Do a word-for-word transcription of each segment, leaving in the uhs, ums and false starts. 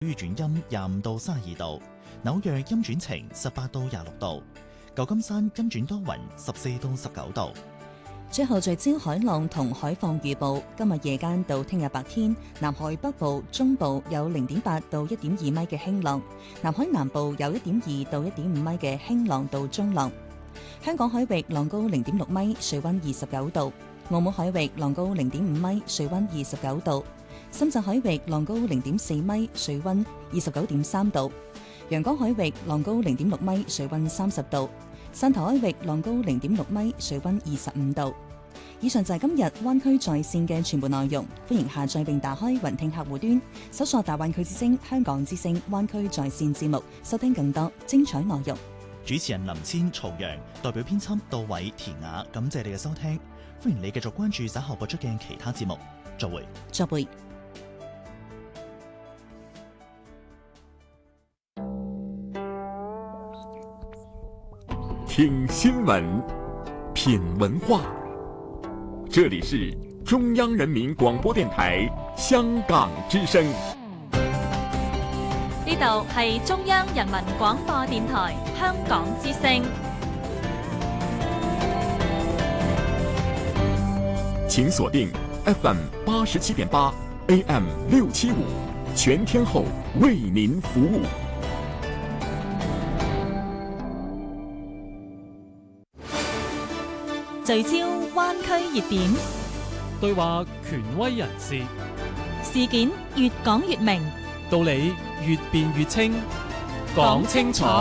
雨轉陰廿五到三十二度，紐約陰轉晴十八到廿六度，舊金山陰轉多雲十四到十九度。 最後聚焦海浪同海況預報，今日夜間到聽日白天，南海北部、中部有零點八到一點二米嘅輕浪，南海南部有一點二到一點五米嘅輕浪到中浪。香港海域浪高零點六米，水溫二十九度；澳門海域浪高零點五米，水溫二十九度；深圳海域浪高零點四米，水溫二十九點三度；陽江海域浪高零點六米，水溫三十度。汕頭海域浪高零點六米，水溫二十五度。以上就係今日灣區在線嘅全部內容，歡迎下載並打開雲聽客戶端，搜索大灣區之聲、香港之聲灣區在線節目，收聽更多精彩內容。 主持人林千、曹陽，代表編輯杜偉、田雅，感謝你嘅收聽，歡迎你繼續關注稍後播出嘅其他節目。再會。 再會。 聽新聞，品文化，這裏是中央人民廣播電台香港之聲。 呢度係中央人民廣播電台香港之聲。 請鎖定 F M 八十七點八 A M 六七五，全天候為您服務。 聚焦灣區熱點， 對話權威人士， 事件越講越明， 道理越辯越清，講清楚，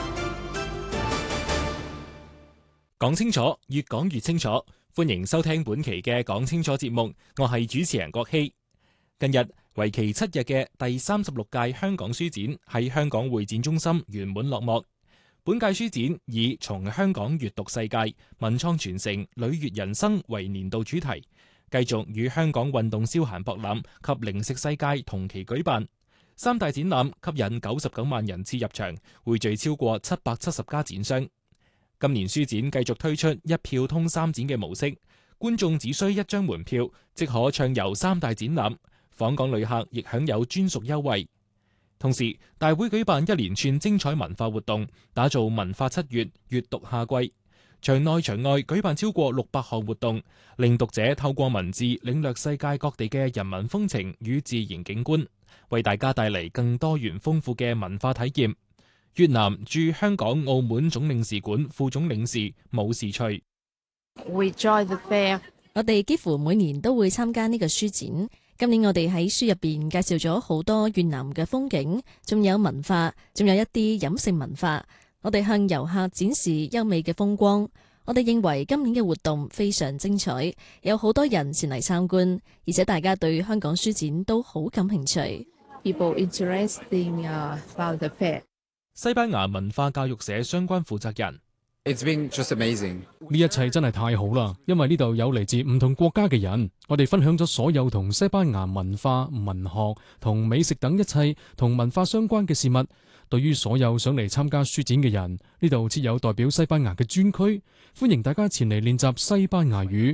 講清楚，越講越清楚。歡迎收聽本期嘅講清楚節目，我係主持人郭希。近日為期七日嘅第三十六屆香港書展喺香港會展中心圓滿落幕。本屆書展以從香港閱讀世界、文創傳承、旅悅人生為年度主題，繼續與香港運動消閒博覽及零食世界同期舉辦。三大展覽吸引九十九萬人次入場，匯聚超過七百七十家展商。今年書展繼續推出一票通三展嘅模式，觀眾只需一張門票即可暢遊三大展覽，訪港旅客亦享有專屬優惠。同時，大會舉辦一連串精彩文化活動，打造文化七月、閱讀夏季。場內場外舉辦超過六百項活動，令讀者透過文字領略世界各地嘅人文風情與自然景觀，為大家帶嚟更多元豐富嘅文化體驗。越南駐香港澳門總領事館副總領事武士翠， We join the fair. 我哋幾乎每年都會參加呢個書展。今年我哋喺書入邊介紹咗好多越南嘅風景，仲有文化，仲有一啲飲食文化。我哋向遊客展示優美嘅風光。我哋認為今年嘅活動非常精彩，有好多人前嚟參觀，而且大家對香港書展都好感興趣。 People interesting about the fair. 西班牙文化教育社相關負責人。 It's been just amazing. 呢一切真係太好啦，因為呢度有嚟自唔同國家嘅人，我哋分享咗所有同西班牙文化、文學同美食等一切同文化相關嘅事物。對於所有想嚟參加書展嘅人，呢度設有代表西班牙嘅專區，歡迎大家前嚟練習西班牙語。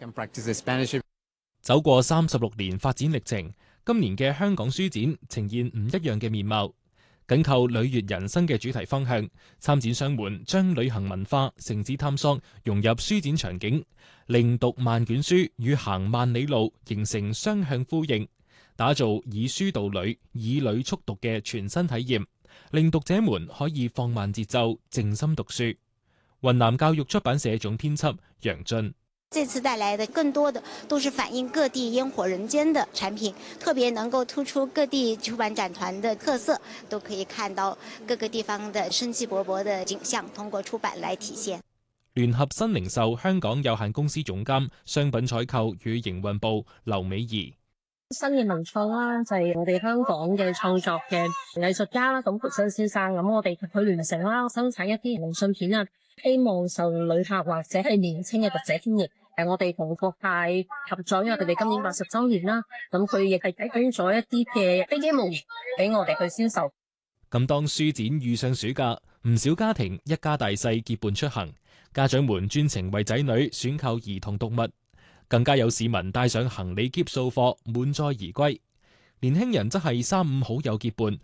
走過三十六年發展歷程，今年嘅香港書展呈現唔一樣嘅面貌。緊扣旅悅人生嘅主題方向，參展商們將旅行文化、城市探索融入書展場景，令讀萬卷書與行萬里路形成雙向呼應，打造以書導旅、以旅速讀嘅全新體驗，令讀者們可以放慢節奏，靜心讀書。雲南教育出版社總編輯楊俊。 這次帶來的更多的都是反映各地煙火人間的產品，特別能夠突出各地出版展團的特色，都可以看到各個地方的生氣勃勃的景象，通過出版來體現。 聯合新零售香港有限公司總監、商品採購與營運部劉美儀。 新嘅文創啦，就係我哋香港嘅創作嘅藝術家啦，咁培生先生，咁我哋去聯成啦，生產一啲明信片啊，希望受旅客或者係年輕嘅讀者歡迎。誒，我哋同國泰合作，因為佢哋今年八十週年啦，咁佢亦係提供咗一啲嘅飛機模型俾我哋去銷售。 咁當書展遇上暑假，唔少家庭一家大細結伴出行，家長們專程為仔女選購兒童讀物，更加有市民帶上行李篋掃貨，滿載而歸。 年輕人則係三五好友結伴，